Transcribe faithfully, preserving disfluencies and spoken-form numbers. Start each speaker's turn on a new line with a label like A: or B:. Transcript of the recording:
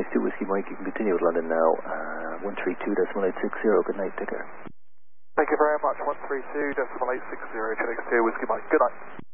A: two Whiskey Mike, you can continue with London now, uh, one three two point eight six zero, good night, take care.
B: Thank you very much, one three two point eight six zero, X two Whiskey Mike, good night.